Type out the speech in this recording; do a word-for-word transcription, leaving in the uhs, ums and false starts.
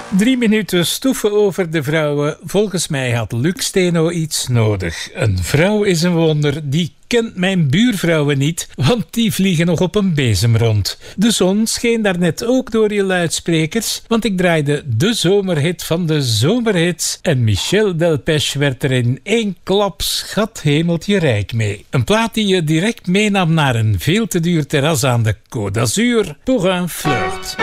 Drie minuten stoeven over de vrouwen. Volgens mij had Luc Steno iets nodig. Een vrouw is een wonder, die kent mijn buurvrouwen niet, want die vliegen nog op een bezem rond. De zon scheen daarnet ook door je luidsprekers, want ik draaide de zomerhit van de zomerhits en Michel Delpech werd er in één klap schat hemeltje rijk mee. Een plaat die je direct meenam naar een veel te duur terras aan de Côte d'Azur pour un flirt.